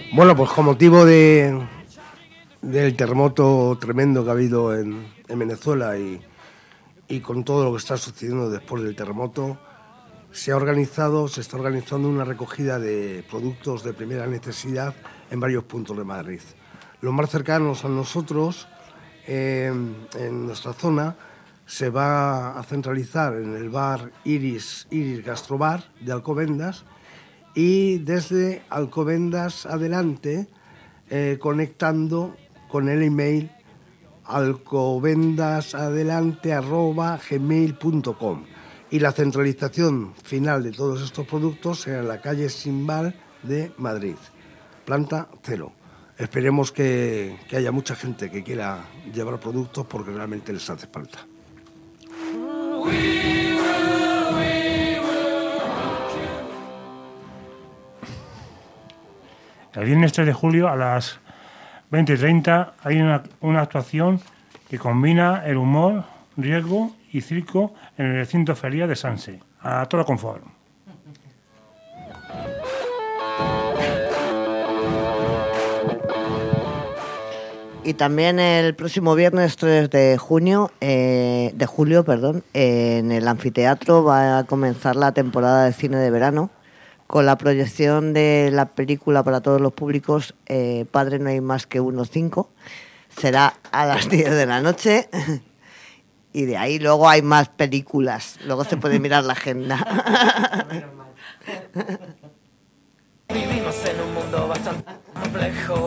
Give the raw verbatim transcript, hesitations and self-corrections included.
Bueno, pues con motivo de, del terremoto tremendo que ha habido en, en Venezuela y, y con todo lo que está sucediendo después del terremoto, se ha organizado, se está organizando una recogida de productos de primera necesidad en varios puntos de Madrid. Los más cercanos a nosotros, eh, en nuestra zona, se va a centralizar en el bar Iris, Iris Gastrobar de Alcobendas, y desde Alcobendas adelante, eh, conectando con el email alcobendasadelante arroba gmail punto com. Y la centralización final de todos estos productos será en la calle Simbal de Madrid, planta cero. Esperemos que, que haya mucha gente que quiera llevar productos porque realmente les hace falta. El viernes tres de julio a las veinte treinta hay una, una actuación que combina el humor, riesgo y circo en el recinto feria de Sanse, a todo confort. Y también el próximo viernes tres de junio, eh, de julio, perdón, eh, en el anfiteatro va a comenzar la temporada de cine de verano con la proyección de la película para todos los públicos, eh, Padre no hay más que uno cinco. Será a las diez de la noche. Y de ahí luego hay más películas. Luego se puede mirar la agenda. Vivimos en un mundo bastante complejo.